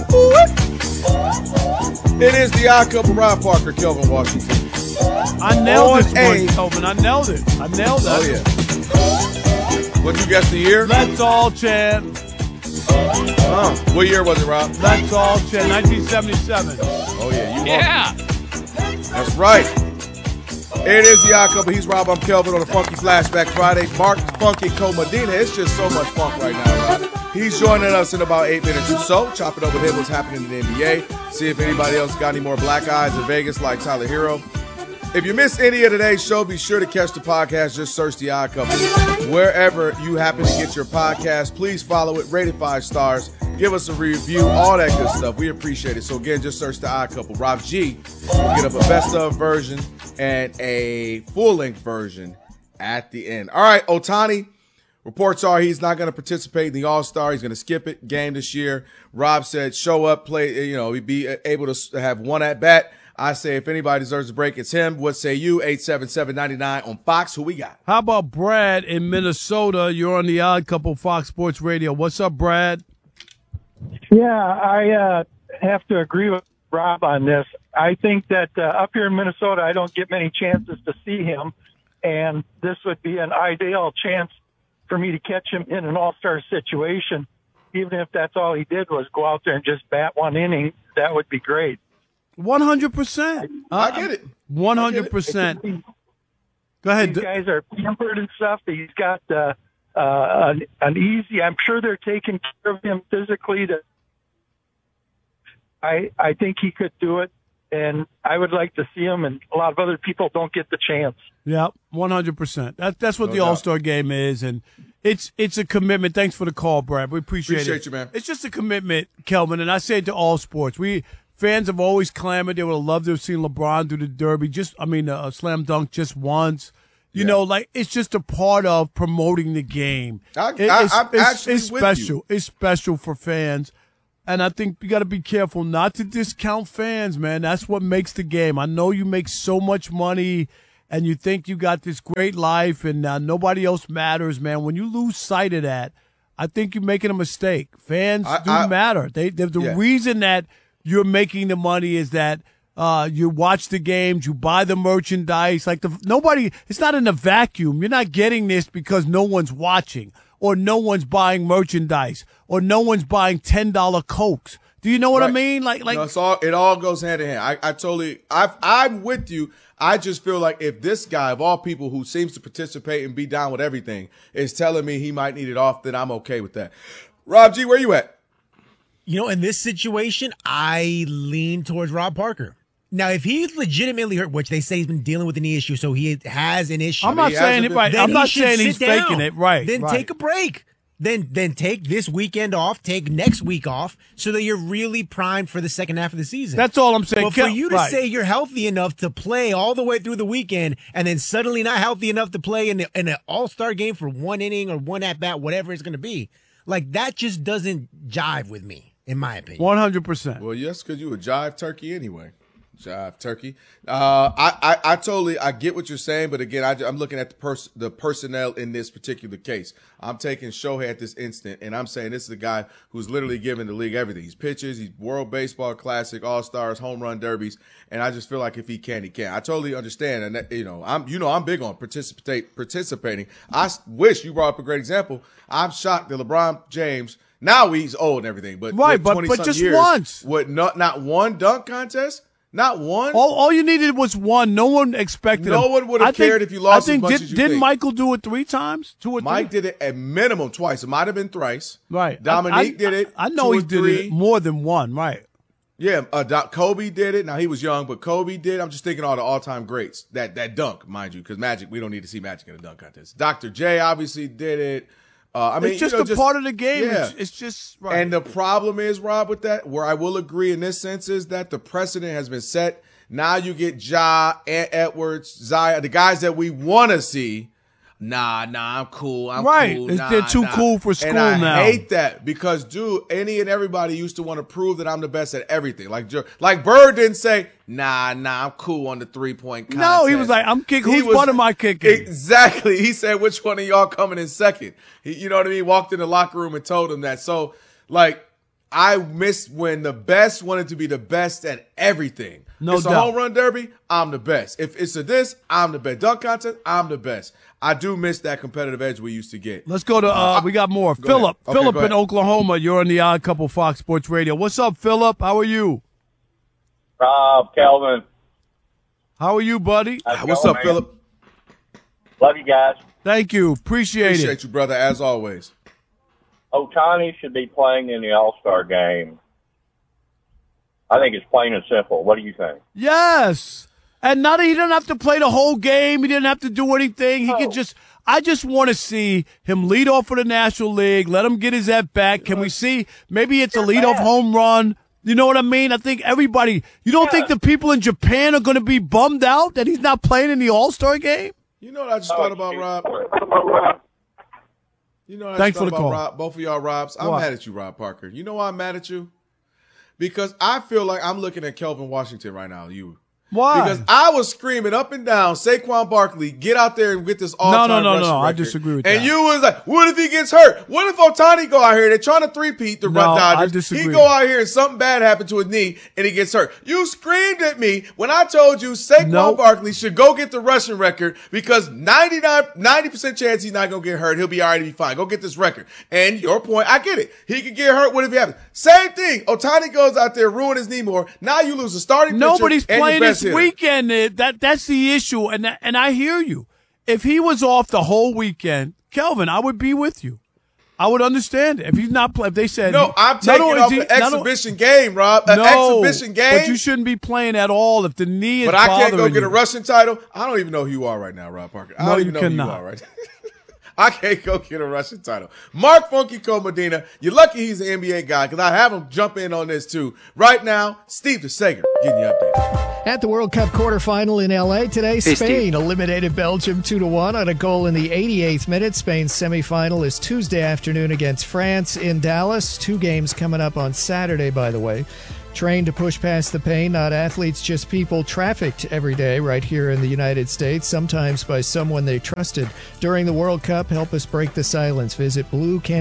It is the Odd Couple. Rob Parker, Kelvin Washington. I nailed this one, Kelvin. I nailed it. Oh, yeah. What you guess the year? Let's all chant. What year was it, Rob? Let's all chant. 1977. Oh, yeah. Yeah. That's right. It is the Odd Couple. He's Rob. I'm Kelvin on a Funky Flashback Friday. Mark Funky Co-Medina. It's just so much funk right now, Rob. He's joining us in about 8 minutes or so. Chop it up with him, what's happening in the NBA. See if anybody else got any more black eyes in Vegas like Tyler Hero. If you missed any of today's show, be sure to catch the podcast. Just search The Odd Couple. Wherever you happen to get your podcast, please follow it, rate it 5 stars, give us a review, all that good stuff. We appreciate it. So again, just search The Odd Couple. Rob G will get up a best of version and a full-length version at the end. All right, Ohtani. Reports are he's not going to participate in the All-Star. He's going to skip it game this year. Rob said show up, play, he'd be able to have one at bat. I say if anybody deserves a break, it's him. What say you? 877-99 on Fox. Who we got? How about Brad in Minnesota? You're on the Odd Couple Fox Sports Radio. What's up, Brad? Yeah, I have to agree with Rob on this. I think that up here in Minnesota, I don't get many chances to see him, and this would be an ideal chance for me to catch him in an all-star situation. Even if that's all he did was go out there and just bat one inning, that would be great. 100%. I get it. 100%. Go ahead. These guys are pampered and stuff. He's got an easy. I'm sure they're taking care of him physically. I think he could do it, and I would like to see him. And a lot of other people don't get the chance. Yeah, 100%. That's what the All-Star game is, and it's a commitment. Thanks for the call, Brad. We appreciate it. You, man. It's just a commitment, Kelvin, and I say it to all sports. Fans have always clamored they would have loved to have seen LeBron do the Derby, slam dunk just once. You know, it's just a part of promoting the game. It's special. It's special for fans. And I think you got to be careful not to discount fans, man. That's what makes the game. I know you make so much money and you think you got this great life and nobody else matters, man. When you lose sight of that, I think you're making a mistake. Fans do matter. The reason that you're making the money is that you watch the games, you buy the merchandise. It's not in a vacuum. You're not getting this because no one's watching, or no one's buying merchandise, or no one's buying $10 Cokes. Do you know what I mean? It all goes hand in hand. I'm with you. I just feel like if this guy, of all people who seems to participate and be down with everything, is telling me he might need it off, then I'm okay with that. Rob G, where you at? In this situation, I lean towards Rob Parker. Now, if he's legitimately hurt, which they say he's been dealing with a knee issue, so he has an issue. I'm not saying it right. I'm not saying he's faking it. Right. Then take a break. Then take this weekend off, take next week off, so that you're really primed for the second half of the season. That's all I'm saying. But for you to say you're healthy enough to play all the way through the weekend and then suddenly not healthy enough to play in an all-star game for one inning or one at-bat, whatever it's going to be, that just doesn't jive with me. In my opinion, 100%. Well, yes, because you a jive turkey anyway. Jive turkey. I get what you're saying, but again, I'm looking at the personnel in this particular case. I'm taking Shohei at this instant, and I'm saying this is a guy who's literally giving the league everything. He's pitches, he's World Baseball Classic, All Stars, home run derbies, and I just feel like if he can, he can. I totally understand, and that, I'm big on participating. I wish you brought up a great example. I'm shocked that LeBron James. Now he's old and everything, but just years, once. What? Not one dunk contest. Not one. All you needed was one. No one expected. No one would have cared if you lost as much as you didn't Michael do it 3 times? 2 or 3? Mike did it at minimum twice. It might have been thrice. Right. Dominique did it. I know he did it more than one. Right. Yeah. Kobe did it. Now he was young, but Kobe did. I'm just thinking all the all-time greats. That dunk, mind you, because Magic. We don't need to see Magic in a dunk contest. Dr. J obviously did it. It's just a part of the game. Yeah. It's just right. And the problem is, Rob, with that, where I will agree in this sense, is that the precedent has been set. Now you get Ja, Ant Edwards, Zaya, the guys that we want to see. Nah, I'm cool. I'm cool. They're too cool for school now. And now. I hate that because, dude, any and everybody used to want to prove that I'm the best at everything. Like Bird didn't say, nah, I'm cool on the 3-point contest. No, he was like, I'm kicking. Who's one of my kicking? Exactly. He said, which one of y'all coming in second? You know what I mean? Walked in the locker room and told him that. So, I miss when the best wanted to be the best at everything. No it's doubt. a home run derby, I'm the best. If it's a this, I'm the best. Dunk contest, I'm the best. I do miss that competitive edge we used to get. Let's go to, we got more. Philip. ahead. Okay, Philip go in ahead. Oklahoma. You're on the Odd Couple Fox Sports Radio. What's up, Philip? How are you? Rob, Kelvin. How are you, buddy? How's it What's going, up, man? Philip? Love you guys. Thank you. Appreciate it. Appreciate you, brother, as always. Otani should be playing in the All-Star game. I think it's plain and simple. What do you think? Yes. And not he didn't have to play the whole game. He didn't have to do anything. He could just I just want to see him lead off for the National League. Let him get his at bat. Can we see maybe it's a leadoff home run? You know what I mean? I think everybody you don't think the people in Japan are going to be bummed out that he's not playing in the All-Star game? You know what I just thought about, Rob? You know what I Thanks just thought for the about, call. Rob? Both of y'all Robs. I'm What? mad at you, Rob Parker. You know why I'm mad at you? Because I feel like I'm looking at Kelvin Washington right now, you. Why? Because I was screaming up and down, Saquon Barkley, get out there and get this all-time No. rushing I record. disagree with and that. you was like, what if he gets hurt? What if Otani go out here? They're trying to three-peat the No, I Dodgers. disagree. He go out here and something bad happened to his knee and he gets hurt. You screamed at me when I told you Saquon Nope. Barkley should go get the rushing record because 90% chance he's not going to get hurt. He'll be all right, he'll be fine. Go get this record. And your point, I get it. He could get hurt. What if he happens? Same thing. Otani goes out there, ruin his knee more. Now you lose a starting pitcher Nobody's and your playing best this hitter. weekend. That's the issue, and I hear you. If he was off the whole weekend, Kelvin, I would be with you. I would understand it. If he's not playing, if they said No, I'm not taking only off is he- an not o- exhibition game, Rob. An No, exhibition game. but you shouldn't be playing at all if the knee is But I can't go bothering get a you. rushing title. I don't even know who you are right now, Rob Parker. I No, don't you even know who cannot. you are right now. I can't go get a Russian title. Mark Funky Medina, you're lucky he's an NBA guy because I have him jump in on this too. Right now, Steve DeSager getting you updated. At the World Cup quarterfinal in L.A. today, Spain eliminated Belgium 2-1 on a goal in the 88th minute. Spain's semifinal is Tuesday afternoon against France in Dallas. 2 games coming up on Saturday, by the way. Trained to push past the pain, not athletes, just people trafficked every day right here in the United States, sometimes by someone they trusted. During the World Cup, help us break the silence. Visit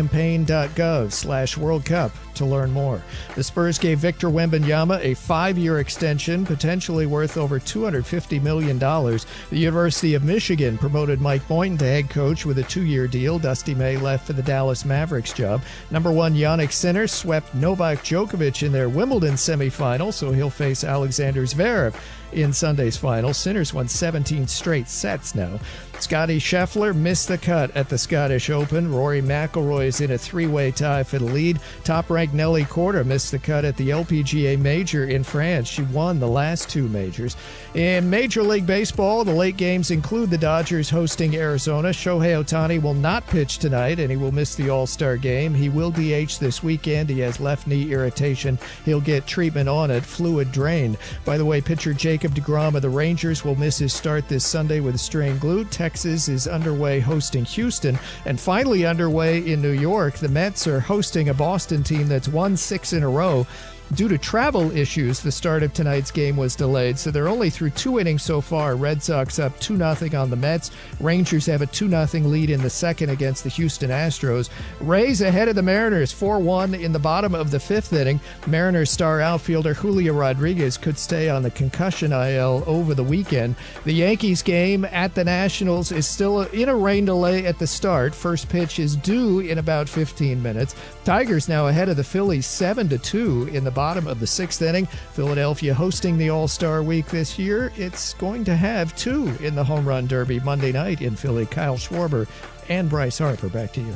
bluecampaign.gov/World Cup to learn more. The Spurs gave Victor Wembanyama a 5-year extension, potentially worth over $250 million. The University of Michigan promoted Mike Boynton to head coach with a 2-year deal. Dusty May left for the Dallas Mavericks job. Number 1 Yannick Sinner swept Novak Djokovic in their Wimbledon semifinal, so he'll face Alexander Zverev in Sunday's final. Sinners won 17 straight sets now. Scottie Scheffler missed the cut at the Scottish Open. Rory McIlroy is in a 3-way tie for the lead. Top-ranked Nelly Korda missed the cut at the LPGA Major in France. She won the last 2 majors. In Major League Baseball, the late games include the Dodgers hosting Arizona. Shohei Ohtani will not pitch tonight, and he will miss the All-Star game. He will DH this weekend. He has left knee irritation. He'll get treatment on it, fluid drain. By the way, pitcher Jacob deGrom of the Rangers will miss his start this Sunday with a strained glute. Texas is underway hosting Houston. And finally underway in New York, the Mets are hosting a Boston team that's won 6 in a row. Due to travel issues, the start of tonight's game was delayed, so they're only through 2 innings so far. Red Sox up 2-0 on the Mets. Rangers have a 2-0 lead in the second against the Houston Astros. Rays ahead of the Mariners 4-1 in the bottom of the 5th inning. Mariners star outfielder Julio Rodriguez could stay on the concussion IL over the weekend. The Yankees game at the Nationals is still in a rain delay at the start. First pitch is due in about 15 minutes. Tigers now ahead of the Phillies 7-2 in the bottom of the 6th inning. Philadelphia hosting the All-Star Week this year. It's going to have 2 in the Home Run Derby Monday night in Philly. Kyle Schwarber and Bryce Harper. Back to you.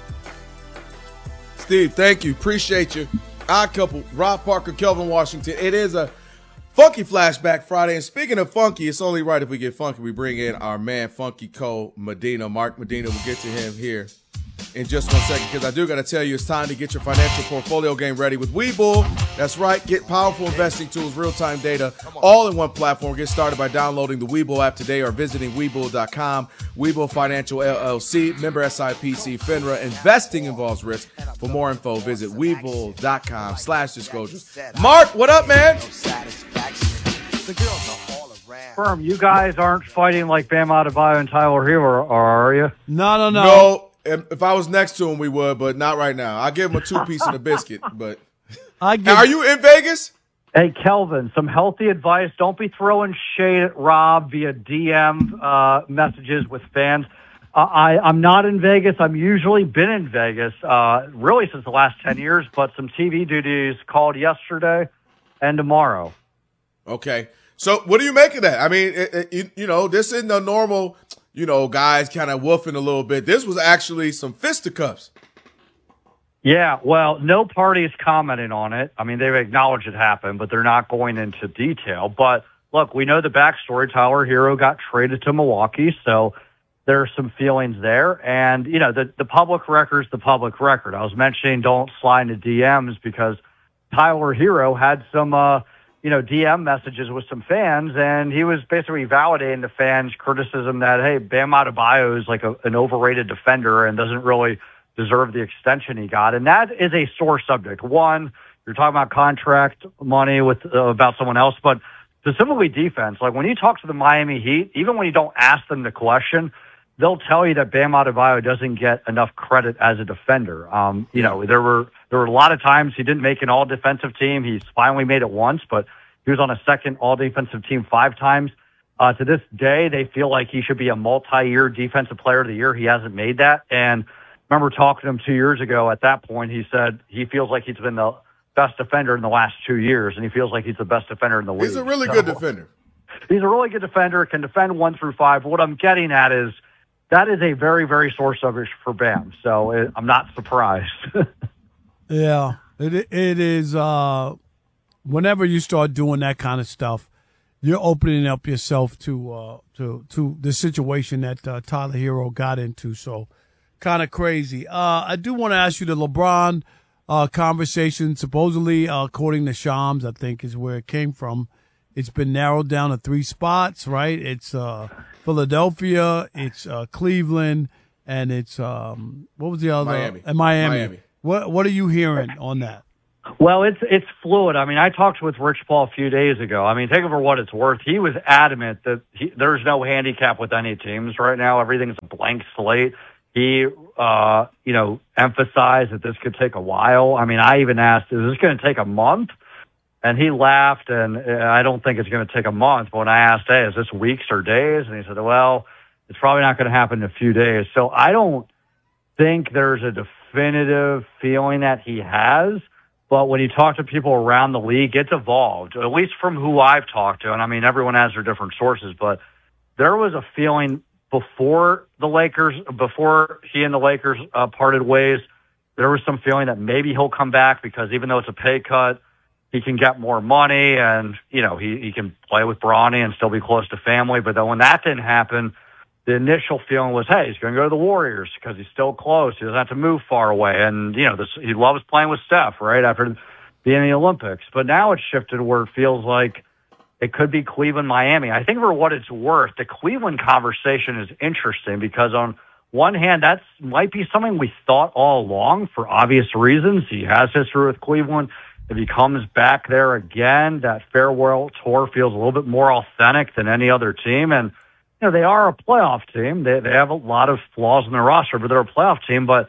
Steve, thank you. Appreciate you. Odd couple, Rob Parker, Kelvin Washington. It is a Funky Flashback Friday. And speaking of funky, it's only right if we get funky. We bring in our man, Funky Medina. Mark Medina, we'll get to him here in just 1 second, because I do got to tell you, it's time to get your financial portfolio game ready with Webull. That's right. Get powerful investing tools, real-time data, all in one platform. Get started by downloading the Webull app today or visiting Webull.com. Webull Financial LLC, member SIPC, FINRA. Investing involves risk. For more info, visit Webull.com/disclosures. Mark, what up, man? Firm, you guys aren't fighting like Bam Adebayo and Tyler Hero, are you? No. No, if I was next to him, we would, but not right now. I'll give him a 2-piece and a biscuit, but Are you in Vegas? Hey, Kelvin, some healthy advice. Don't be throwing shade at Rob via DM messages with fans. I'm not in Vegas. I've usually been in Vegas really since the last 10 years, but some TV duties called yesterday and tomorrow. Okay. So what do you make of that? I mean, this isn't a normal, guys kind of woofing a little bit. This was actually some fisticuffs. Yeah, well, no party's commenting on it. I mean, they've acknowledged it happened, but they're not going into detail. But look, we know the backstory. Tyler Hero got traded to Milwaukee, so there's some feelings there. And, the public record's the public record. I was mentioning don't slide into DMs because Tyler Hero had some, DM messages with some fans, and he was basically validating the fans' criticism that, hey, Bam Adebayo is like an overrated defender and doesn't really deserve the extension he got. And that is a sore subject. One, you're talking about contract money with about someone else, but specifically defense. Like when you talk to the Miami Heat, even when you don't ask them the question, they'll tell you that Bam Adebayo doesn't get enough credit as a defender. There were a lot of times he didn't make an all-defensive team. He's finally made it once, but he was on a second all-defensive team 5 times. To this day, they feel like he should be a multi-year defensive player of the year. He hasn't made that. And I remember talking to him 2 years ago. At that point, he said he feels like he's been the best defender in the last 2 years, and he feels like he's the best defender in the league. He's a really good defender. He's a really good defender, can defend 1 through 5. What I'm getting at is that is a very, very sore subject for Bam. So I'm not surprised. Yeah, it is. Whenever you start doing that kind of stuff, you're opening up yourself to the situation that Tyler Hero got into. So kind of crazy. I do want to ask you the LeBron conversation. Supposedly, according to Shams, I think is where it came from. It's been narrowed down to 3 spots, right? It's Philadelphia, it's Cleveland, and it's what was the other? Miami. Miami. What are you hearing on that? Well, it's fluid. I mean, I talked with Rich Paul a few days ago. I mean, take it for what it's worth. He was adamant that there's no handicap with any teams right now. Everything's a blank slate. He, emphasized that this could take a while. I mean, I even asked, is this going to take a month? And he laughed, and I don't think it's going to take a month. But when I asked, hey, is this weeks or days? And he said, well, it's probably not going to happen in a few days. So I don't think there's a definitive feeling that he has. But when you talk to people around the league, it's evolved, at least from who I've talked to. And I mean, everyone has their different sources, but there was a feeling before he and the Lakers parted ways, there was some feeling that maybe he'll come back because even though it's a pay cut, he can get more money and, he can play with Bronny and still be close to family. But then when that didn't happen, the initial feeling was, hey, he's going to go to the Warriors because he's still close. He doesn't have to move far away. And, he loves playing with Steph, right, after being in the Olympics. But now it's shifted where it feels like it could be Cleveland, Miami. I think for what it's worth, the Cleveland conversation is interesting because on one hand, that might be something we thought all along for obvious reasons. He has history with Cleveland. If he comes back there again, that farewell tour feels a little bit more authentic than any other team. And, they are a playoff team. They have a lot of flaws in their roster, but they're a playoff team. But,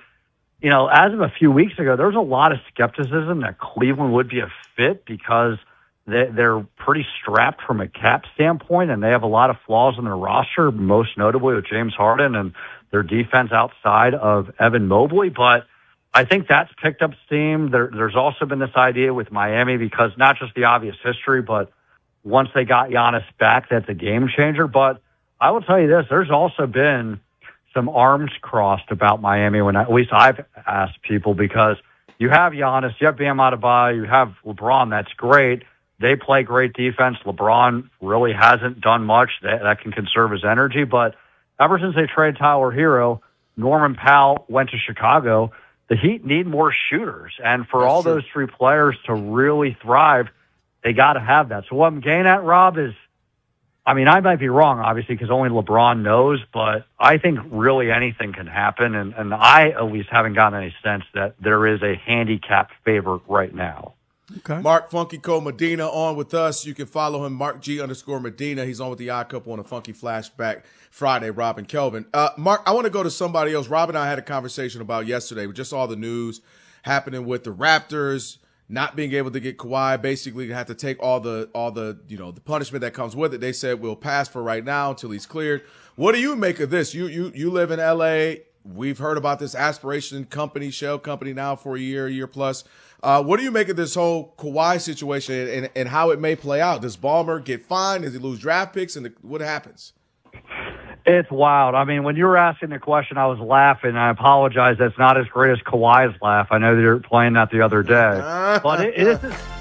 as of a few weeks ago, there was a lot of skepticism that Cleveland would be a fit because they're pretty strapped from a cap standpoint, and they have a lot of flaws in their roster, most notably with James Harden and their defense outside of Evan Mobley. But I think that's picked up steam. There's also been this idea with Miami because not just the obvious history, but once they got Giannis back, that's a game changer. But I will tell you this, there's also been some arms crossed about Miami when at least I've asked people because you have Giannis, you have Bam Adebayo, you have LeBron. That's great. They play great defense. LeBron really hasn't done much that can conserve his energy. But ever since they traded Tyler Hero, Norman Powell went to Chicago. The Heat need more shooters. And for all those 3 players to really thrive, they got to have that. So what I'm getting at, Rob, is, I mean, I might be wrong, obviously, because only LeBron knows, but I think really anything can happen. And I at least haven't gotten any sense that there is a handicapped favorite right now. Okay. Mark Funky Cole Medina on with us. You can follow him, Mark G_Medina. He's on with the Odd Couple on a Funky Flashback Friday, Rob and Kelvin. Mark, I want to go to somebody else. Rob and I had a conversation about yesterday with just all the news happening with the Raptors not being able to get Kawhi, basically have to take all the the punishment that comes with it. They said we'll pass for right now until he's cleared. What do you make of this? You live in LA. We've heard about this aspiration company, shell company now for a year plus. What do you make of this whole Kawhi situation and how it may play out? Does Ballmer get fined? Does he lose draft picks? And what happens? It's wild. I mean, when you were asking the question, I was laughing. I apologize. That's not as great as Kawhi's laugh. I know they were playing that the other day. But it is.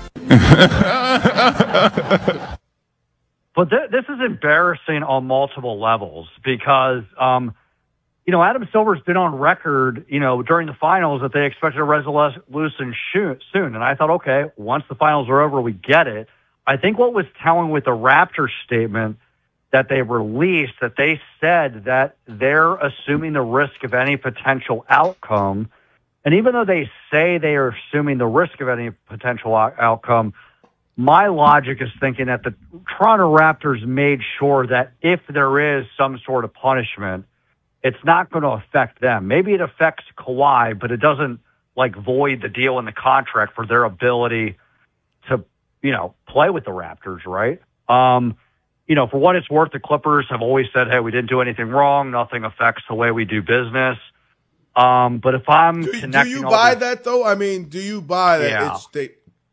But this is embarrassing on multiple levels because, Adam Silver's been on record, during the finals that they expected a resolution soon. And I thought, okay, once the finals are over, we get it. I think what was telling with the Raptors statement that they released, that they said that they're assuming the risk of any potential outcome. And even though they say they are assuming the risk of any potential outcome, my logic is thinking that the Toronto Raptors made sure that if there is some sort of punishment, it's not going to affect them. Maybe it affects Kawhi, but it doesn't void the deal in the contract for their ability to, play with the Raptors, right? For what it's worth, the Clippers have always said, hey, we didn't do anything wrong. Nothing affects the way we do business. But if I'm connecting... Do you buy that, though? I mean, do you buy that? Yeah.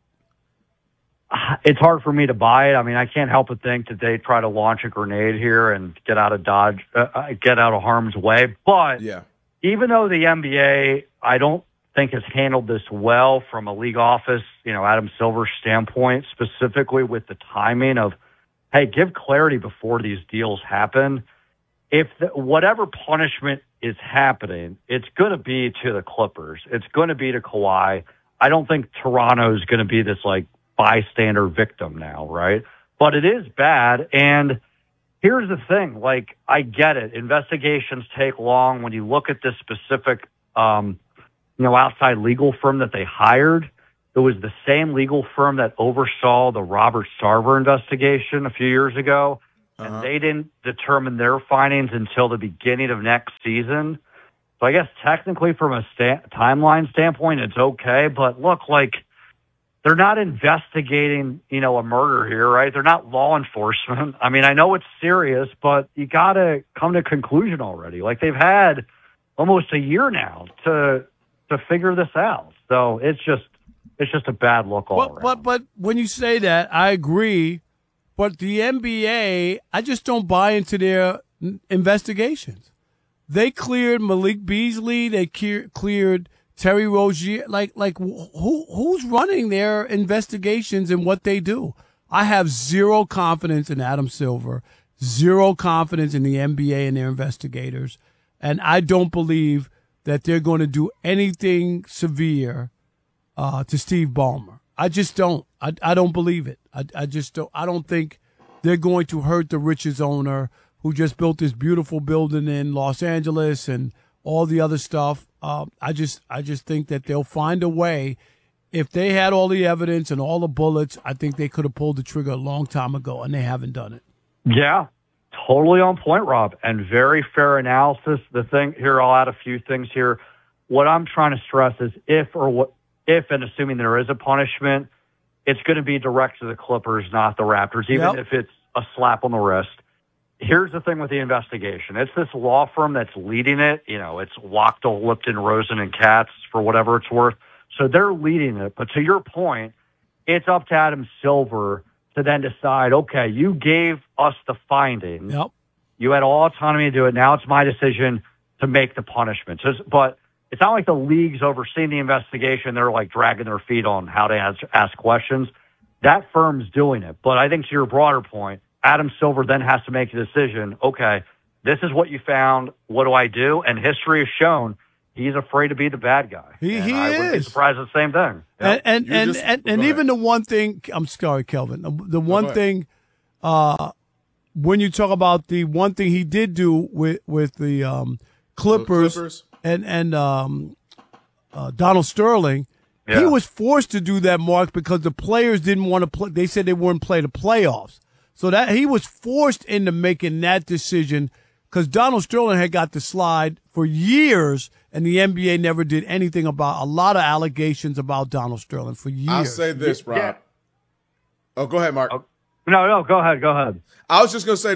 It's hard for me to buy it. I mean, I can't help but think that they try to launch a grenade here and get out of harm's way. But even though the NBA, I don't think has handled this well from a league office, Adam Silver's standpoint, specifically with the timing of, hey, give clarity before these deals happen. If whatever punishment is happening, it's going to be to the Clippers. It's going to be to Kawhi. I don't think Toronto is going to be this bystander victim now, right? But it is bad. And here's the thing, I get it. Investigations take long. When you look at this specific, outside legal firm that they hired, it was the same legal firm that oversaw the Robert Sarver investigation a few years ago. And they didn't determine their findings until the beginning of next season. So I guess technically from a timeline standpoint, it's okay. But look, they're not investigating, a murder here, right? They're not law enforcement. I mean, I know it's serious, but you got to come to a conclusion already. They've had almost a year now to figure this out. So it's just a bad look all around. But when you say that, I agree. But the NBA, I just don't buy into their investigations. They cleared Malik Beasley. They cleared Terry Rozier. Who's running their investigations and what they do? I have zero confidence in Adam Silver, zero confidence in the NBA and their investigators, and I don't believe that they're going to do anything severe to Steve Ballmer. I just don't. I don't believe it. I just don't. I don't think they're going to hurt the richest owner who just built this beautiful building in Los Angeles and all the other stuff. I just think that they'll find a way. If they had all the evidence and all the bullets, I think they could have pulled the trigger a long time ago, and they haven't done it. Yeah, totally on point, Rob, and very fair analysis. The thing here, I'll add a few things here. What I'm trying to stress is if and assuming there is a punishment, it's going to be direct to the Clippers, not the Raptors, even if it's a slap on the wrist. Here's the thing with the investigation. It's this law firm that's leading it. It's Wachtell, Lipton, Rosen, and Katz, for whatever it's worth. So they're leading it. But to your point, it's up to Adam Silver to then decide, okay, you gave us the findings. Yep. You had all autonomy to do it. Now it's my decision to make the punishment. But it's not like the league's overseeing the investigation. They're dragging their feet on how to ask questions. That firm's doing it. But I think to your broader point, Adam Silver then has to make a decision. Okay, this is what you found. What do I do? And history has shown he's afraid to be the bad guy. He I is. wouldn't be surprised at the same thing. Yep. And even the one thing, I'm sorry, Kelvin, the one thing, when you talk about the one thing he did do with the Clippers. And Donald Sterling, he was forced to do that, Mark, because the players didn't want to play. They said they wouldn't play the playoffs. So that he was forced into making that decision because Donald Sterling had got the slide for years and the NBA never did anything about a lot of allegations about Donald Sterling for years. I'll say this, Rob. Yeah. Oh, go ahead, Mark. No, go ahead. I was just gonna say,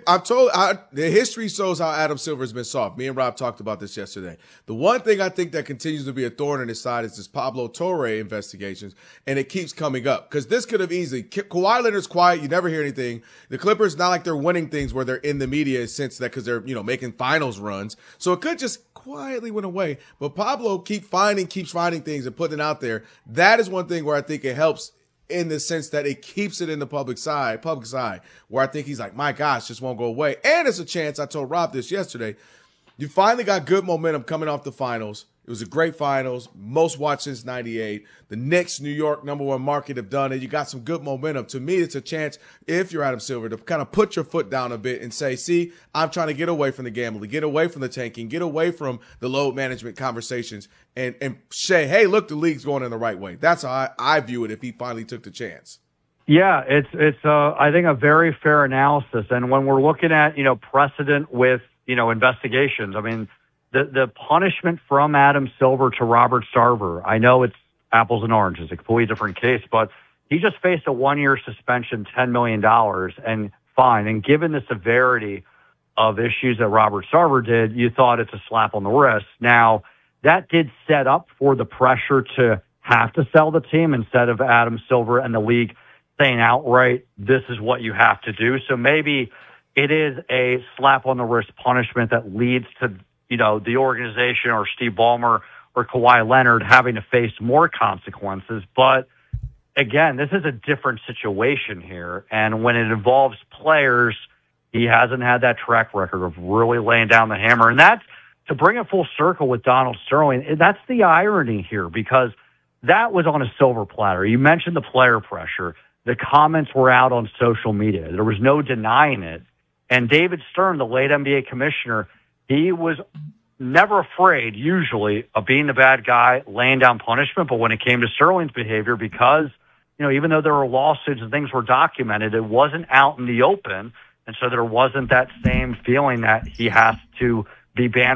the history shows how Adam Silver has been soft. Me and Rob talked about this yesterday. The one thing I think that continues to be a thorn in his side is this Pablo Torre investigations, and it keeps coming up because this could have easily. Kawhi Leonard's quiet; you never hear anything. The Clippers, not like they're winning things where they're in the media, since that because they're making finals runs, so it could just quietly went away. But Pablo keeps finding things and putting it out there. That is one thing where I think it helps, in the sense that it keeps it in the public side, where I think he's like, my gosh, just won't go away. And it's a chance, I told Rob this yesterday, you finally got good momentum coming off the finals. It was a great finals, most watched since 98. The Knicks, New York, #1 market, have done it. You got some good momentum. To me, it's a chance, if you're Adam Silver, to kind of put your foot down a bit and say, see, I'm trying to get away from the gambling, get away from the tanking, get away from the load management conversations, and say, hey, look, the league's going in the right way. That's how I view it if he finally took the chance. Yeah, it's I think a very fair analysis. And when we're looking at, precedent with, investigations, I mean, the punishment from Adam Silver to Robert Sarver, I know it's apples and oranges, a completely different case, but he just faced a 1-year suspension, $10 million and fine. And given the severity of issues that Robert Sarver did, you thought it's a slap on the wrist. Now, that did set up for the pressure to have to sell the team instead of Adam Silver and the league saying outright, this is what you have to do. So maybe it is a slap on the wrist punishment that leads to, the organization or Steve Ballmer or Kawhi Leonard having to face more consequences. But again, this is a different situation here. And when it involves players, he hasn't had that track record of really laying down the hammer. And that's, to bring it full circle with Donald Sterling, that's the irony here, because that was on a silver platter. You mentioned the player pressure. The comments were out on social media. There was no denying it. And David Stern, the late NBA commissioner, he was never afraid, usually, of being the bad guy, laying down punishment. But when it came to Sterling's behavior, because, even though there were lawsuits and things were documented, it wasn't out in the open. And so there wasn't that same feeling that he has to be banned